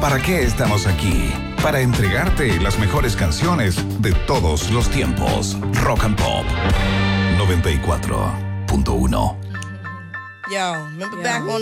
¿Para qué estamos aquí? Para entregarte las mejores canciones de todos los tiempos. Rock and Pop 94.1. Yo, remember back on